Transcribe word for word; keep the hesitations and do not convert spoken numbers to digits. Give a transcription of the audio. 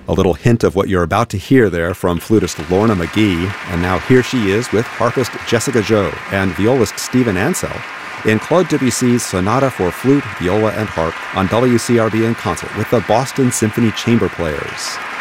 A little hint of what you're about to hear there from flutist Lorna McGee, and now here she is with harpist Jessica Joe and violist Stephen Ansell in Claude Debussy's Sonata for Flute, Viola, and Harp on W C R B in concert with the Boston Symphony Chamber Players.